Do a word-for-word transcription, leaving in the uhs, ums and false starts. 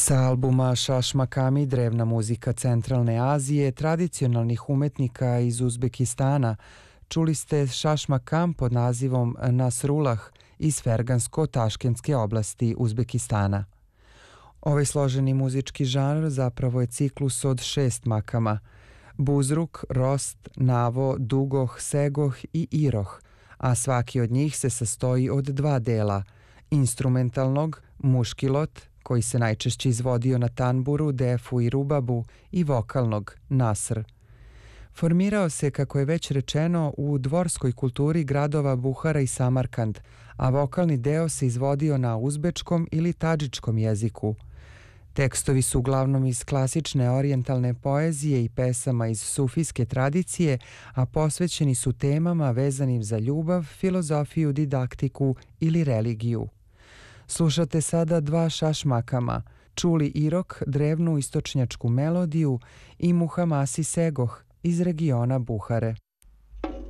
Sa albuma Šašmakami, drevna muzika centralne Azije, tradicionalnih umetnika iz Uzbekistana, čuli ste Šašmakam pod nazivom Nasrullah iz Fergansko-Taškentske oblasti Uzbekistana. Ovaj složeni muzički žanr zapravo je ciklus od šest makama: Buzruk, Rost, Navo, Dugoh, Segoh i Iroh, a svaki od njih se sastoji od dva dela: instrumentalnog, muškilot, koji se najčešće izvodio na tanburu, defu i rubabu, i vokalnog, nasr. Formirao se, kako je već rečeno, u dvorskoj kulturi gradova Buhara i Samarkand, a vokalni deo se izvodio na uzbečkom ili tadžičkom jeziku. Tekstovi su uglavnom iz klasične orijentalne poezije i pesama iz sufijske tradicije, a posvećeni su temama vezanim za ljubav, filozofiju, didaktiku ili religiju. Slušate sada dva šašmakama: Čuli Irok, drevnu istočnjačku melodiju, i Muhamasi Segoh iz regiona Buhare.